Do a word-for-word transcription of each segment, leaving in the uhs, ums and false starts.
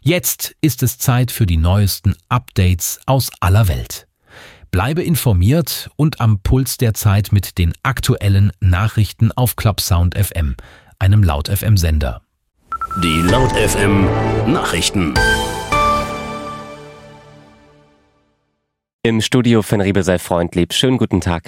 Jetzt ist es Zeit für die neuesten Updates aus aller Welt. Bleibe informiert und am Puls der Zeit mit den aktuellen Nachrichten auf Clubsound F M, einem Laut-F M-Sender. Die Laut-F M Nachrichten. Im Studio Finn Riebe sei freundlieb. Schönen guten Tag.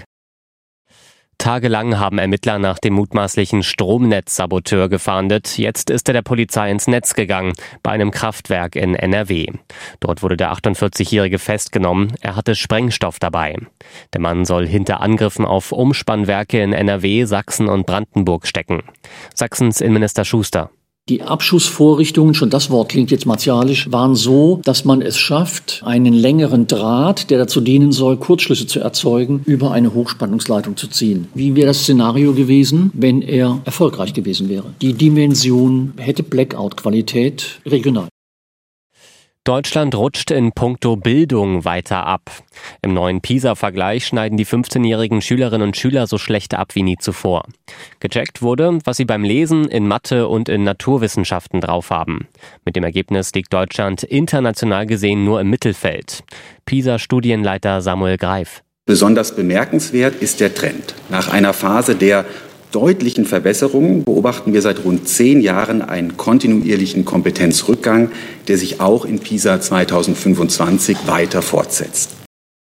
Tagelang haben Ermittler nach dem mutmaßlichen Stromnetzsaboteur gefahndet. Jetzt ist er der Polizei ins Netz gegangen, bei einem Kraftwerk in N R W. Dort wurde der achtundvierzigjährige festgenommen. Er hatte Sprengstoff dabei. Der Mann soll hinter Angriffen auf Umspannwerke in N R W, Sachsen und Brandenburg stecken. Sachsens Innenminister Schuster. Die Abschussvorrichtungen, schon das Wort klingt jetzt martialisch, waren so, dass man es schafft, einen längeren Draht, der dazu dienen soll, Kurzschlüsse zu erzeugen, über eine Hochspannungsleitung zu ziehen. Wie wäre das Szenario gewesen, wenn er erfolgreich gewesen wäre? Die Dimension hätte Blackout-Qualität regional. Deutschland rutscht in puncto Bildung weiter ab. Im neuen PISA-Vergleich schneiden die fünfzehnjährigen Schülerinnen und Schüler so schlecht ab wie nie zuvor. Gecheckt wurde, was sie beim Lesen, in Mathe und in Naturwissenschaften drauf haben. Mit dem Ergebnis liegt Deutschland international gesehen nur im Mittelfeld. PISA-Studienleiter Samuel Greif. Besonders bemerkenswert ist der Trend. Nach einer Phase der deutlichen Verbesserungen beobachten wir seit rund zehn Jahren einen kontinuierlichen Kompetenzrückgang, der sich auch in PISA zweitausendfünfundzwanzig weiter fortsetzt.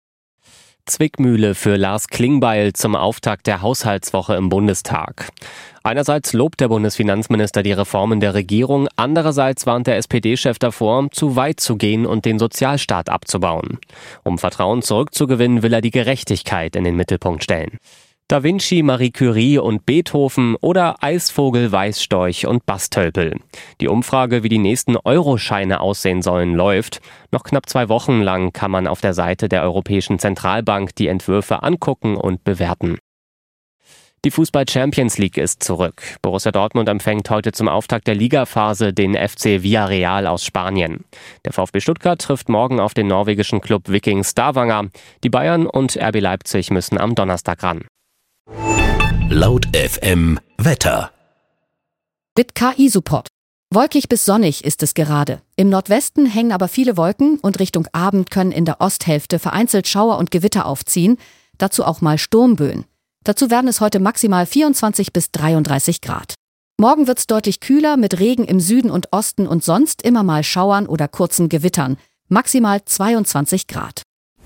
Zwickmühle für Lars Klingbeil zum Auftakt der Haushaltswoche im Bundestag. Einerseits lobt der Bundesfinanzminister die Reformen der Regierung, andererseits warnt der S P D-Chef davor, zu weit zu gehen und den Sozialstaat abzubauen. Um Vertrauen zurückzugewinnen, will er die Gerechtigkeit in den Mittelpunkt stellen. Da Vinci, Marie Curie und Beethoven oder Eisvogel, Weißstorch und Bastölpel. Die Umfrage, wie die nächsten Euroscheine aussehen sollen, läuft. Noch knapp zwei Wochen lang kann man auf der Seite der Europäischen Zentralbank die Entwürfe angucken und bewerten. Die Fußball-Champions League ist zurück. Borussia Dortmund empfängt heute zum Auftakt der Ligaphase den F C Villarreal aus Spanien. Der VfB Stuttgart trifft morgen auf den norwegischen Club Viking Stavanger. Die Bayern und R B Leipzig müssen am Donnerstag ran. Laut-F M Wetter. Mit K I-Support. Wolkig bis sonnig ist es gerade. Im Nordwesten hängen aber viele Wolken und Richtung Abend können in der Osthälfte vereinzelt Schauer und Gewitter aufziehen. Dazu auch mal Sturmböen. Dazu werden es heute maximal vierundzwanzig bis dreiunddreißig Grad. Morgen wird es deutlich kühler mit Regen im Süden und Osten und sonst immer mal Schauern oder kurzen Gewittern. Maximal zweiundzwanzig Grad.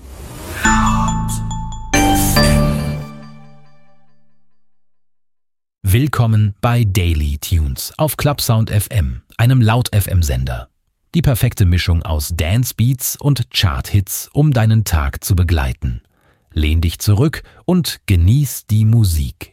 Willkommen bei Daily Tunes auf Clubsound F M, einem Laut-F M-Sender. Die perfekte Mischung aus Dance-Beats und Chart-Hits, um deinen Tag zu begleiten. Lehn dich zurück und genieß die Musik.